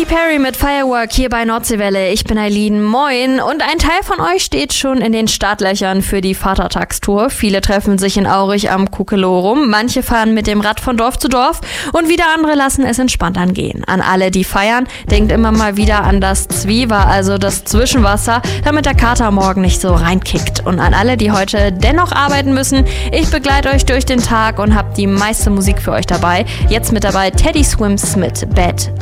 Katy Perry mit Firework hier bei Nordseewelle. Ich bin Eileen, moin. Und ein Teil von euch steht schon in den Startlöchern für die Vatertagstour. Viele treffen sich in Aurich am Kukelorum. Manche fahren mit dem Rad von Dorf zu Dorf und wieder andere lassen es entspannt angehen. An alle, die feiern, denkt immer mal wieder an das Zwieber, also das Zwischenwasser, damit der Kater morgen nicht so reinkickt. Und an alle, die heute dennoch arbeiten müssen, ich begleite euch durch den Tag und habe die meiste Musik für euch dabei. Jetzt mit dabei Teddy Swims mit Bad